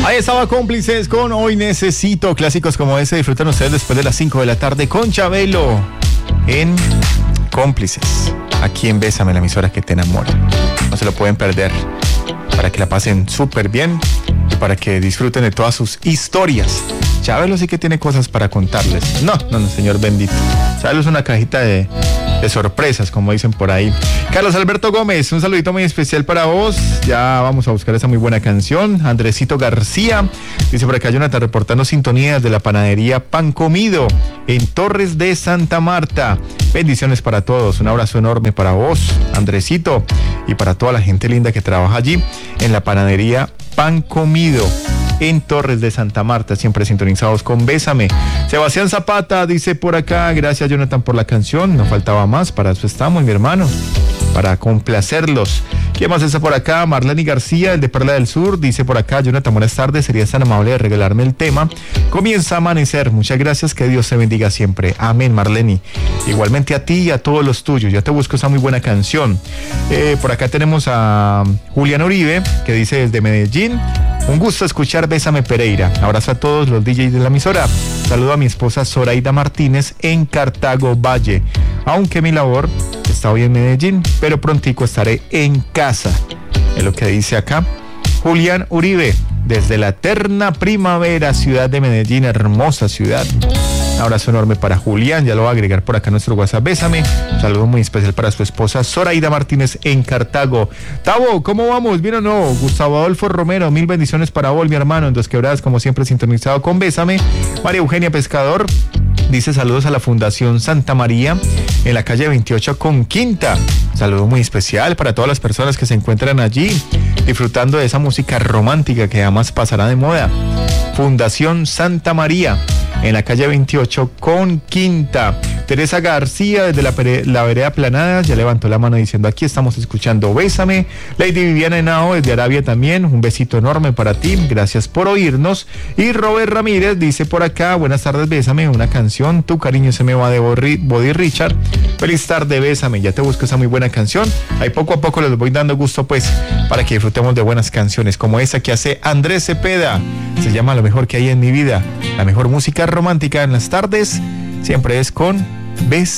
Ahí estaba Cómplices con Hoy Necesito. Clásicos como ese disfrutan ustedes después de las 5 de la tarde con Chabelo en Cómplices. Aquí en Bésame, la emisora que te enamora. No se lo pueden perder. Para que la pasen súper bien y para que disfruten de todas sus historias. Chabelo sí que tiene cosas para contarles. No, señor bendito. Chabelo es una cajita de sorpresas, como dicen por ahí. Carlos Alberto Gómez, un saludito muy especial para vos. Ya vamos a buscar esa muy buena canción. Andresito García dice por acá: Jonathan, reportando sintonías de la panadería Pan Comido en Torres de Santa Marta. Bendiciones para todos. Un abrazo enorme para vos, Andresito, y para toda la gente linda que trabaja allí en la panadería Pan Comido en Torres de Santa Marta, siempre sintonizados con Bésame. Sebastián Zapata dice por acá: gracias, Jonathan, por la canción, no faltaba más, para eso estamos, mi hermano, para complacerlos. ¿Quién más está por acá? Marlene García, el de Perla del Sur, dice por acá: Jonathan, buenas tardes, serías tan amable de regalarme el tema Comienza a Amanecer. Muchas gracias, que Dios te bendiga siempre. Amén, Marlene. Igualmente a ti y a todos los tuyos. Ya te busco esa muy buena canción. Por acá tenemos a Julián Uribe, que dice desde Medellín: un gusto escuchar Bésame Pereira. Abrazo a todos los DJs de la emisora. Saludo a mi esposa Zoraida Martínez en Cartago Valle. Aunque mi labor está hoy en Medellín, pero prontico estaré en casa. Es lo que dice acá Julián Uribe, desde la eterna primavera, ciudad de Medellín, hermosa ciudad. Un abrazo enorme para Julián, ya lo va a agregar por acá a nuestro WhatsApp. Bésame. Un saludo muy especial para su esposa Zoraida Martínez en Cartago. Tavo, ¿cómo vamos? ¿Bien o no? Gustavo Adolfo Romero, mil bendiciones para vos, mi hermano, en Dos Quebradas, como siempre sintonizado con Bésame. María Eugenia Pescador dice: saludos a la Fundación Santa María en la calle 28 con Quinta. Saludo muy especial para todas las personas que se encuentran allí disfrutando de esa música romántica que además pasará de moda. Fundación Santa María en la calle 28 con Quinta. Teresa García desde la vereda Planadas ya levantó la mano diciendo: aquí estamos escuchando Bésame. Lady Viviana Henao desde Arabia también, un besito enorme para ti, gracias por oírnos. Y Robert Ramírez dice por acá: buenas tardes, Bésame, una canción, Tu cariño se me va, de Body Richard. Feliz tarde, Bésame, ya te busco esa muy buena canción. Ahí poco a poco les voy dando gusto pues para que disfrutemos de buenas canciones como esa que hace Andrés Cepeda. Se llama Lo mejor que hay en mi vida. La mejor música romántica en las tardes siempre es con Bésame.